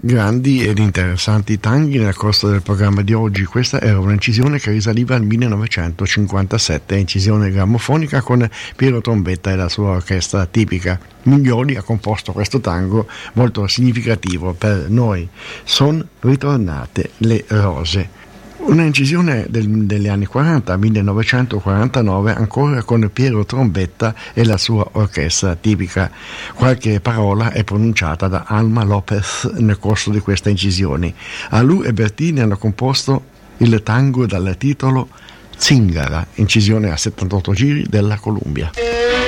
Grandi ed interessanti tanghi nel corso del programma di oggi. Questa era un'incisione che risaliva al 1957, incisione grammofonica con Piero Trombetta e la sua orchestra tipica. Miglioli ha composto questo tango molto significativo per noi. Son ritornate le rose. Una incisione degli anni 40, 1949, ancora con Piero Trombetta e la sua orchestra tipica. Qualche parola è pronunciata da Alma Lopez nel corso di queste incisioni. Alù e Bertini hanno composto il tango dal titolo Zingara, incisione a 78 giri della Columbia.